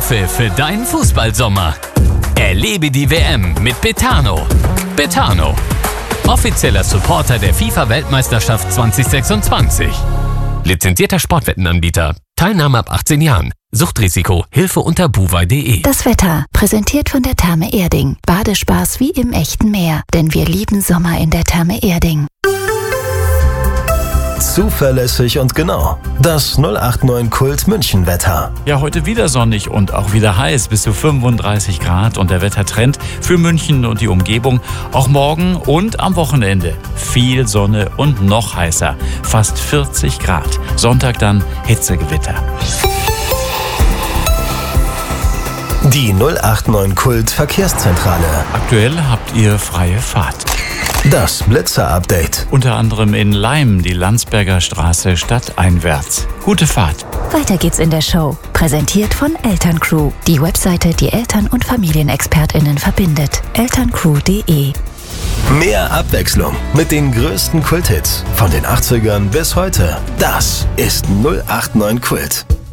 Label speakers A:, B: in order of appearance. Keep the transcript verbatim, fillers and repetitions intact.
A: Anpfiff für deinen Fußballsommer. Erlebe die W M mit Betano. Betano, offizieller Supporter der FIFA-Weltmeisterschaft zwanzig sechsundzwanzig. Lizenzierter Sportwettenanbieter. Teilnahme ab achtzehn Jahren. Suchtrisiko. Hilfe unter buwei punkt de.
B: Das Wetter, präsentiert von der Therme Erding. Badespaß wie im echten Meer, denn wir lieben Sommer in der Therme Erding.
C: Zuverlässig und genau. Das null acht neun Kult München Wetter.
D: Ja, heute wieder sonnig und auch wieder heiß, bis zu fünfunddreißig Grad, und der Wettertrend für München und die Umgebung auch morgen und am Wochenende. Viel Sonne und noch heißer, fast vierzig Grad. Sonntag dann Hitzegewitter.
C: Die null acht neun Kult Verkehrszentrale.
D: Aktuell habt ihr freie Fahrt.
C: Das Blitzer-Update.
D: Unter anderem in Leim die Landsberger Straße stadteinwärts. Gute Fahrt.
B: Weiter geht's in der Show. Präsentiert von Elterncrew. Die Webseite, die Eltern- und FamilienexpertInnen verbindet. elterncrew punkt de.
C: Mehr Abwechslung mit den größten Kulthits von den achtzigern bis heute. Das ist null acht neun Kult.